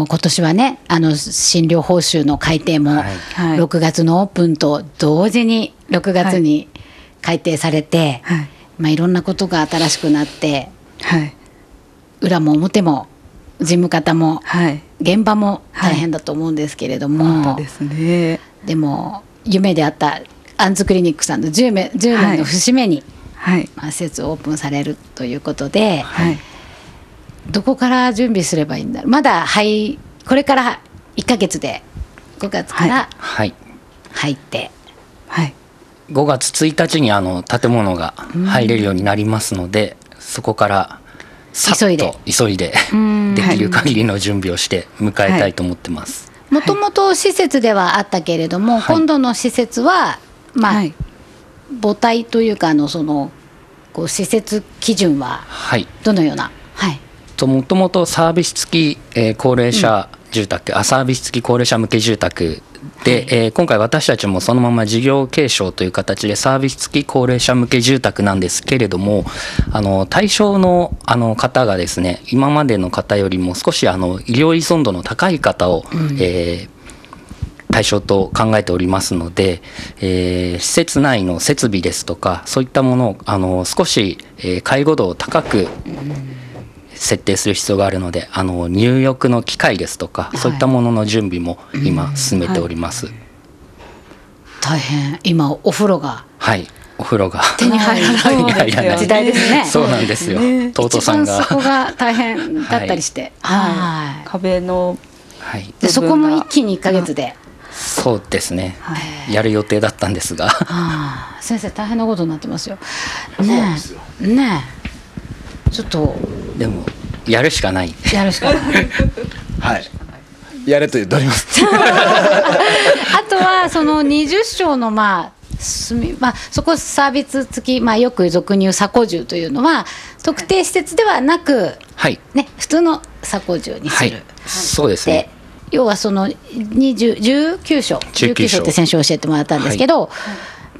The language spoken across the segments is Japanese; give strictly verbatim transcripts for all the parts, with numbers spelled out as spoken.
の今年はね、あの診療報酬の改定もろくがつのオープンと同時にろくがつに改定されて、はいはい、まあ、いろんなことが新しくなって、はい、裏も表も事務方も、はい、現場も大変だと思うんですけれども、 はい、ですね、 でも夢であったアンズクリニックさんのじゅうねんの節目に、はい、まあ、施設をオープンされるということで、はい、どこから準備すればいいんだろう。まだ、はい、これからいっかげつでごがつから入って、 はいはい、ごがつついたちにあの建物が入れるようになりますので、うん、そこからさっと急いで急いでできる限りの準備をして迎えたいと思ってます。 もともと施設ではあったけれども、はい、今度の施設は、まあ、はい、母体というかあのそのこう施設基準はどのような、はい、 ともともとサービス付き、えー、高齢者住宅、うん、あサービス付き高齢者向け住宅で、はい、えー、今回私たちもそのまま事業継承という形でサービス付き高齢者向け住宅なんですけれども、あの対象の、あの方がですね、今までの方よりも少しあの医療依存度の高い方を、うん、えー、対象と考えておりますので、えー、施設内の設備ですとかそういったものをあの少し、えー、介護度を高く設定する必要があるので、あの入浴の機械ですとか、はい、そういったものの準備も今進めております、うん、はい、 大変今お風呂が、 はい、お風呂が手に入らない時代ですね。 そうなんですよ、トートさんが一番そこが大変だったりして、はいはい、壁の、 はい、でそこも一気にいっかげつで、 そうですね、はい、やる予定だったんですが、 あ、先生大変なことになってますよねえねえ、ちょっとでもやるしかないやるしかないはい、やれと言っておりますあとはそのにじゅっしょうのまあまあ、そこサービス付き、まあ、よく俗に言う鎖骨住というのは特定施設ではなく、はいね、普通の鎖骨住にする、はい、 そうですね。 で要はそのにじゅう、じゅうきゅうしょうじゅうきゅうしょうって先週教えてもらったんですけど、はい、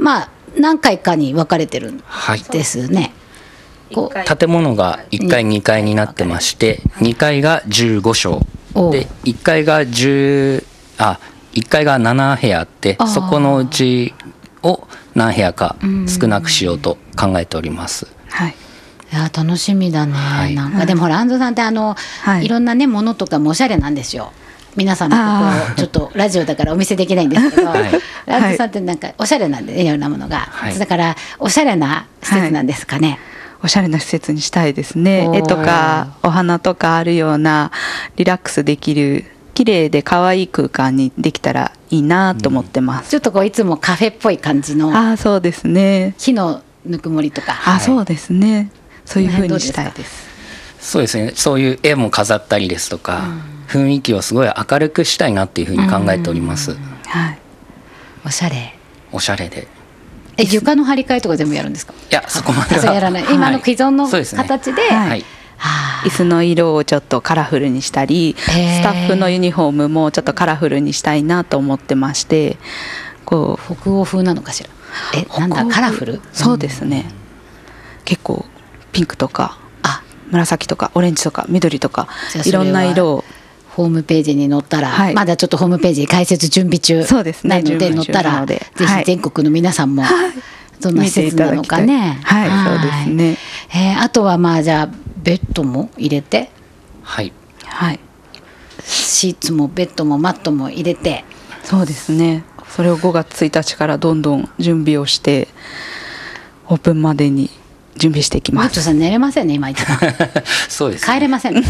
まあ何回かに分かれてるんですね、 はい、こう建物がいっかいにかいになってまして、にかいがじゅうごしょうでいっかいがじゅうあいっかいがななへやあって、そこのうちを何部屋か少なくしようと考えております。 はい、いや楽しみだね、はい、なんかでもほら安藤さんってあの、はい、いろんなねものとかもおしゃれなんですよ。皆さんのここちょっとラジオだからお見せできないんですけど、はい、安藤さんってなんかおしゃれなんで、ね、いろんなものが、はい、だからおしゃれな施設なんですかね、はい、 おしゃれな施設にしたいですね。絵とかお花とかあるようなリラックスできる綺麗で可愛い空間にできたらいいなと思ってます、うん、 ちょっとこういつもカフェっぽい感じの、 あ、そうですね、 木のぬくもりとか、 あ、そうですね、そういう風にしたいです。 そうですね、そういう絵も飾ったりですとか、うん、雰囲気をすごい明るくしたいなっていう風に考えております、うん、はい、 おしゃれおしゃれで、 え床の張り替えとか全部やるんですか？ いや、そこまではやらない、今の既存の形で、はい、はい、 椅子の色をちょっとカラフルにしたり、スタッフのユニフォームもちょっとカラフルにしたいなと思ってまして、こう北欧風なのかしら。え、なんだカラフル？ そうですね、うん、結構ピンクとか紫とかオレンジとか緑とかいろんな色をホームページに載ったら、はい、まだちょっとホームページ開設準備中なので、載ったらぜひ全国の皆さんもどんな施設なのかね、 はい、はい、そうですね、 えー、あとはまあじゃあベッドも入れて、 はい、 はい、シーツもベッドもマットも入れて、 そうですね、それをごがつついたちからどんどん準備をしてオープンまでに準備していきます。 マットさん寝れませんね今一番そうです、ね、 帰れません、ね、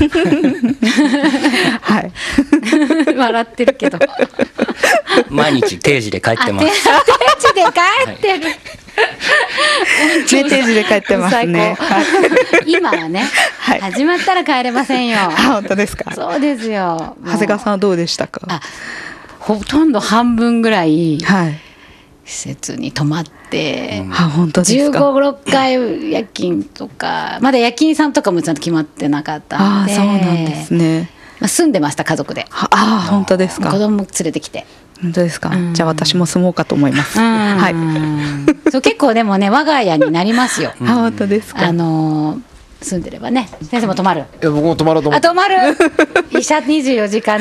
はい笑ってるけど毎日定時で帰ってます。定時で帰ってる、はいね、定時で帰ってますね。 今はね、はい、始まったら帰れませんよ。 あ、本当ですか？ そうですよ。 長谷川さんはどうでしたか？ あ、ほとんど半分ぐらい施設に泊まって、 うん、あ、本当ですか？ じゅうご、ろっかい夜勤とか、まだ夜勤さんとかもちゃんと決まってなかったんで、 あ、そうなんですね。 まあ、住んでました家族で。 あ、本当ですか？ 子供連れてきて。 本当ですか？うん、じゃあ私も住もうかと思います。はい。 そう結構でもね我が家になりますよ。 あ、本当ですか？ あのー、住んでればね。先生も泊まる？ いや僕も泊まろうと思って。 あ、泊まる。医者にじゅうよじかん